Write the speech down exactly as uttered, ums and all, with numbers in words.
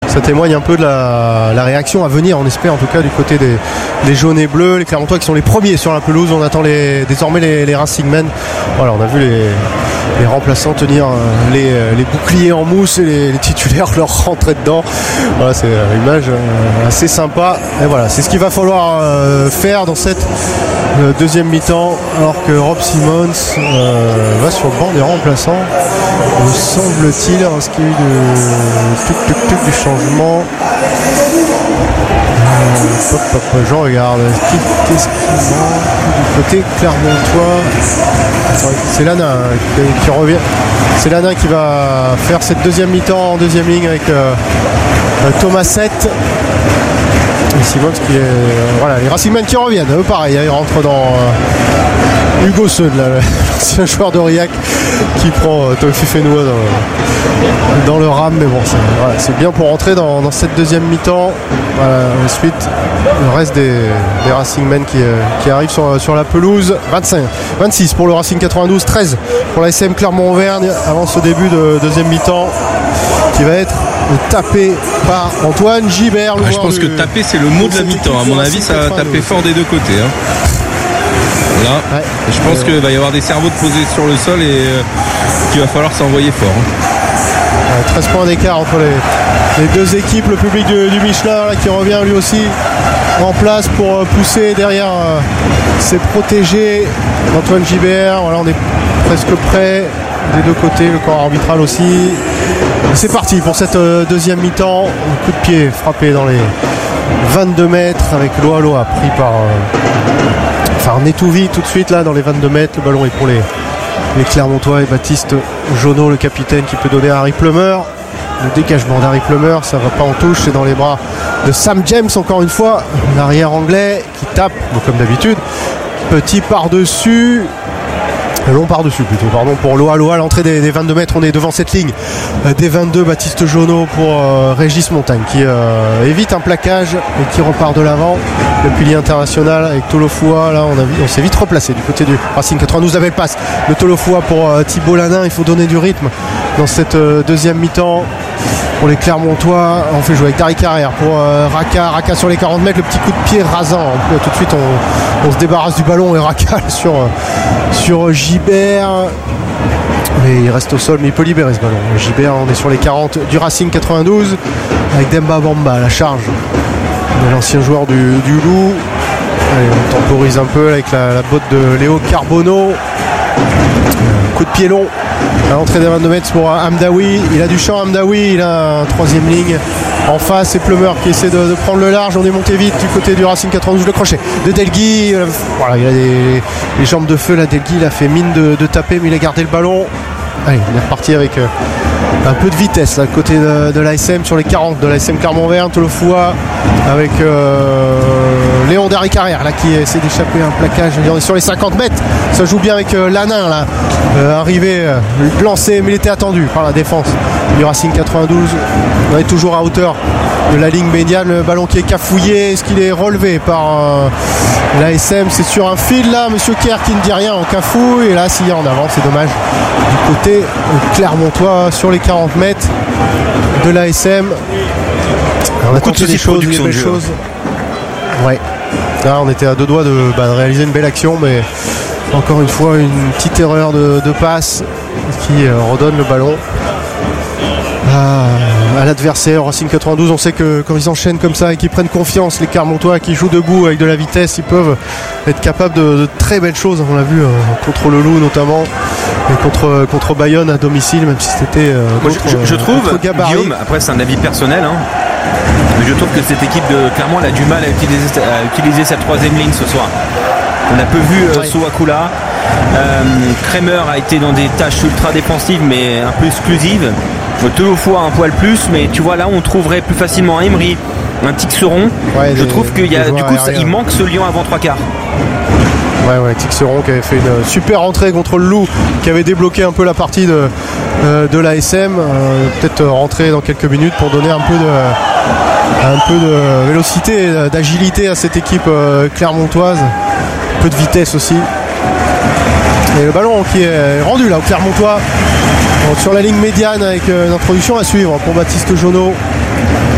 ça témoigne un peu de la, la réaction à venir, on espère en tout cas du côté des, des jaunes et bleus, les Clermontois qui sont les premiers sur la pelouse. On attend les, désormais les, les Racing Men. Voilà, on a vu les, les remplaçants tenir les, les boucliers en mousse et les, les titulaires leur rentrer dedans. Voilà, c'est une image assez sympa. Et voilà, c'est ce qu'il va falloir euh, faire dans cette euh, deuxième mi-temps, alors que Rob Simmons euh, va sur le banc des remplaçants, me semble-t-il, parce qu'il y a eu de tuc, tuc, tuc, du changement. Euh, hop, hop, je regarde. Qu'est-ce qu'il manque du côté clermontois? C'est Lana qui, qui revient. C'est Lana qui va faire cette deuxième mi-temps en deuxième ligne avec euh, Thomas sept. Et Simons qui est. Euh, voilà, les Racingmen qui reviennent. Eux, pareil, hein, ils rentrent dans euh, Hugo Seud, l'ancien joueur d'Aurillac, qui prend euh, Tofi Fenoua dans, dans le RAM. Mais bon, c'est, voilà, c'est bien pour rentrer dans, dans cette deuxième mi-temps. Voilà, ensuite, le reste des, des Racingmen qui, euh, qui arrivent sur, sur la pelouse. vingt-cinq, vingt-six pour le Racing quatre-vingt-douze, treize pour la S M Clermont-Auvergne avant ce début de deuxième mi-temps qui va être tapé par Antoine Gibert. Ah, je pense du... que taper c'est le mot de la mi-temps. À mon avis, ça va taper fort des deux côtés. Hein. Là, ouais. Je pense euh... qu'il va y avoir des cerveaux de posés sur le sol et euh, qu'il va falloir s'envoyer fort. Hein. Ouais, treize points d'écart entre les, les deux équipes. Le public du, du Michelin là, qui revient lui aussi en place pour euh, pousser derrière euh, ses protégés. Antoine Gibert, voilà, on est presque prêt des deux côtés, le corps arbitral aussi. C'est parti pour cette euh, deuxième mi-temps. Un coup de pied frappé dans les vingt-deux mètres avec Loa Loa pris par euh, enfin Netouvi tout de suite là dans les vingt-deux mètres. Le ballon est pour les, les Clermontois et Baptiste Jonot, le capitaine, qui peut donner à Harry Plummer. Le dégagement d'Harry Plummer, ça va pas en touche, c'est dans les bras de Sam James encore une fois, l'arrière anglais qui tape, bon, comme d'habitude. Petit par-dessus. Long par-dessus plutôt, pardon, pour Loa Loa, l'entrée des, des vingt-deux mètres, on est devant cette ligne euh, des vingt-deux, Baptiste Jonot pour euh, Régis Montagne qui euh, évite un plaquage et qui repart de l'avant. Le pilier international avec Tolofoua, là on, a, on s'est vite replacé du côté du Racing quatre-vingt-douze, la belle passe de Tolofoua pour euh, Thibault Lanin. Il faut donner du rythme dans cette euh, deuxième mi-temps. Pour les Clermontois, on fait jouer avec Dari Carrère pour euh, Raka, Raka sur les quarante mètres, le petit coup de pied rasant. Tout de suite on, on se débarrasse du ballon et Raka sur, sur Gibert. Mais il reste au sol, mais il peut libérer ce ballon. Gibert, on est sur les quarante du Racing quatre-vingt-douze avec Demba Bamba, la charge de l'ancien joueur du, du Loup. Allez, on temporise un peu avec la, la botte de Léo Carbonneau. Coup de pied long à l'entrée des vingt-deux mètres pour Hamdaoui. Il a du champ, Hamdaoui, il a un troisième ligne en face. Et Plummer qui essaie de, de prendre le large. On est monté vite du côté du Racing quatre-vingt-douze. Le crochet de Delgui, euh, voilà, il a des, les jambes de feu là. Delgui, il a fait mine de, de taper, mais il a gardé le ballon. Allez, il est reparti avec euh, un peu de vitesse là, côté de, de l'A S M sur les quarante de l'A S M Clermont-Auvergne. Tolofoua avec euh, Léon Dari Carrère là qui essaie d'échapper à un plaquage. On est sur les cinquante mètres. Ça joue bien avec euh, Lanin là, euh, arrivé, euh, lancé, mais il était attendu par la défense du Racing quatre-vingt-douze. On est toujours à hauteur de la ligne médiane. Le ballon qui est cafouillé. Est-ce qu'il est relevé par euh, l'A S M? C'est sur un fil là. Monsieur Kerr qui ne dit rien en cafouille. Et là, s'il y a en avant, c'est dommage. Du côté Clermontois sur les quarante mètres de l'A S M. On a toutes les choses, des belles choses. Ouais. Là, on était à deux doigts de, bah, de réaliser une belle action, mais encore une fois, une petite erreur de, de passe qui euh, redonne le ballon à, à l'adversaire. Racing quatre-vingt-douze, on sait que quand ils enchaînent comme ça et qu'ils prennent confiance, les Clermontois qui jouent debout avec de la vitesse, ils peuvent être capables de, de très belles choses. On l'a vu euh, contre le Loup notamment, et contre, contre Bayonne à domicile, même si c'était euh, je, je, je trouve, Guillaume, après c'est un avis personnel, hein, mais je trouve que cette équipe de Clermont elle a du mal à utiliser, à utiliser sa troisième ligne ce soir. On a peu vu euh, Souakula. Euh, Kremer a été dans des tâches ultra défensives mais un peu exclusives. Tolofoua un poil plus, mais tu vois là on trouverait plus facilement un Emery, un Tixeron. Ouais, je des, trouve qu'il y a du coup ça, il manque ce lion avant trois quarts. Ouais ouais, Tixeron qui avait fait une super entrée contre le Loup, qui avait débloqué un peu la partie de, euh, de l'A S M. Euh, peut-être rentrer dans quelques minutes pour donner un peu de un peu de vélocité, d'agilité à cette équipe euh, clermontoise. Un peu de vitesse aussi. Et le ballon qui est rendu là au Clermontois sur la ligne médiane avec une introduction à suivre pour Baptiste Jonot.